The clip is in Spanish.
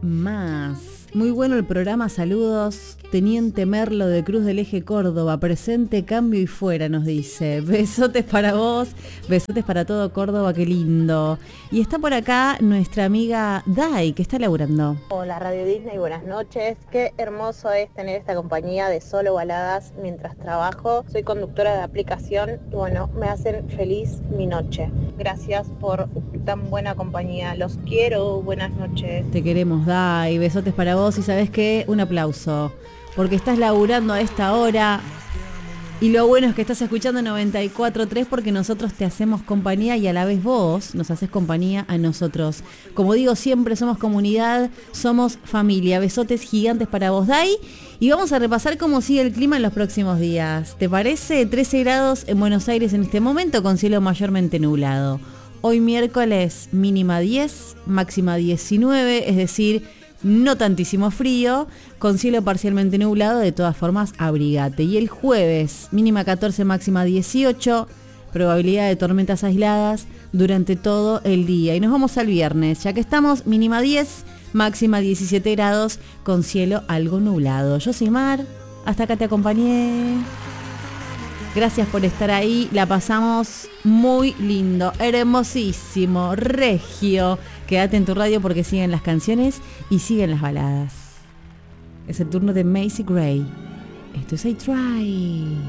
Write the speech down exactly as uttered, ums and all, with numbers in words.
más. Muy bueno el programa, saludos. Teniente Merlo de Cruz del Eje Córdoba, presente, cambio y fuera, nos dice. Besotes para vos, besotes para todo Córdoba, qué lindo. Y está por acá nuestra amiga Dai, que está laburando. Hola Radio Disney, buenas noches. Qué hermoso es tener esta compañía de solo baladas mientras trabajo. Soy conductora de aplicación y bueno, me hacen feliz mi noche. Gracias por tan buena compañía. Los quiero, buenas noches. Te queremos, Dai, besotes para vos y ¿sabés qué? Un aplauso. Porque estás laburando a esta hora y lo bueno es que estás escuchando noventa y cuatro punto tres porque nosotros te hacemos compañía y a la vez vos nos haces compañía a nosotros. Como digo siempre, somos comunidad, somos familia. Besotes gigantes para vos, Dai. Y vamos a repasar cómo sigue el clima en los próximos días. ¿Te parece? trece grados en Buenos Aires en este momento con cielo mayormente nublado. Hoy miércoles mínima diez, máxima diecinueve, es decir, no tantísimo frío, con cielo parcialmente nublado, de todas formas abrigate. Y el jueves, mínima catorce, máxima dieciocho, probabilidad de tormentas aisladas durante todo el día. Y nos vamos al viernes, ya que estamos, mínima diez, máxima diecisiete grados, con cielo algo nublado. Yo soy Mar, hasta acá te acompañé. Gracias por estar ahí, la pasamos muy lindo, hermosísimo, regio. Quédate en tu radio porque siguen las canciones y siguen las baladas. Es el turno de Macy Gray. Esto es I Try.